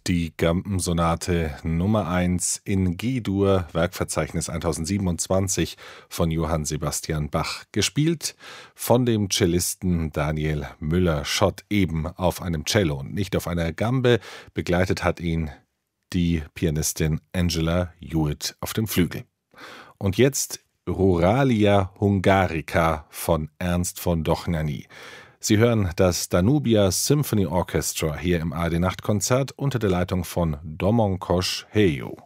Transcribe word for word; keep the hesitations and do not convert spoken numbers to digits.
Die Gambensonate Nummer eins in G-Dur, Werkverzeichnis tausendsiebenundzwanzig von Johann Sebastian Bach. Gespielt von dem Cellisten Daniel Müller-Schott, eben auf einem Cello und nicht auf einer Gambe. Begleitet hat ihn die Pianistin Angela Hewitt auf dem Flügel. Und jetzt Ruralia Hungarica von Ernst von Dohnányi. Sie hören das Danubia Symphony Orchestra hier im A R D Nachtkonzert unter der Leitung von Domongos Helyó.